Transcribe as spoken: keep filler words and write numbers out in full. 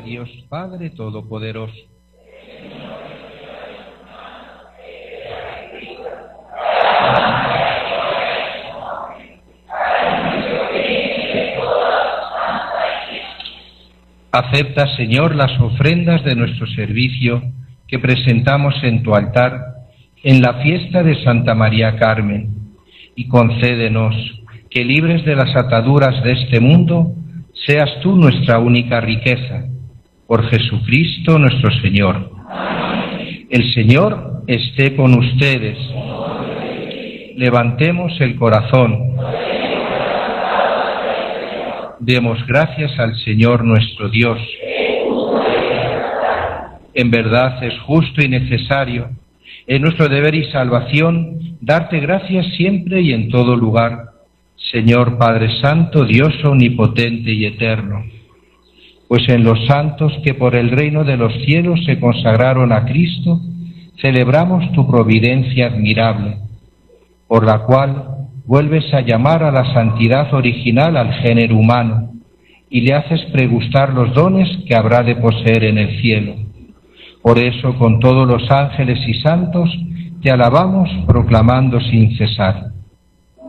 Dios Padre Todopoderoso. Acepta, Señor, las ofrendas de nuestro servicio que presentamos en tu altar en la fiesta de Santa María Carmen, y concédenos que, libres de las ataduras de este mundo, seas tú nuestra única riqueza. Por Jesucristo nuestro Señor. Amén. El Señor esté con ustedes. Levantemos el corazón. Demos gracias al Señor nuestro Dios. En verdad es justo y necesario, es nuestro deber y salvación, darte gracias siempre y en todo lugar, Señor Padre Santo, Dios omnipotente y eterno. Pues en los santos que por el reino de los cielos se consagraron a Cristo, celebramos tu providencia admirable, por la cual vuelves a llamar a la santidad original al género humano y le haces pregustar los dones que habrá de poseer en el cielo. Por eso, con todos los ángeles y santos, te alabamos proclamando sin cesar: